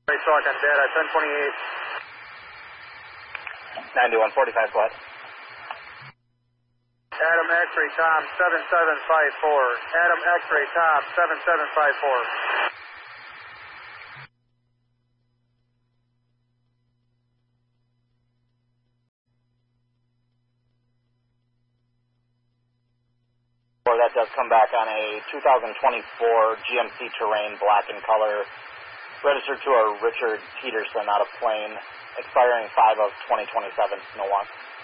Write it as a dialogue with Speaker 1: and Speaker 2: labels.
Speaker 1: talking data, 1028.
Speaker 2: 9145, go ahead.
Speaker 1: Adam X-ray Tom 7754. Adam X-ray Tom 7754.
Speaker 2: That does come back on a 2024 GMC Terrain, black in color, registered to a Richard Peterson out of Plain, expiring 5 of 2027, Milwaukee.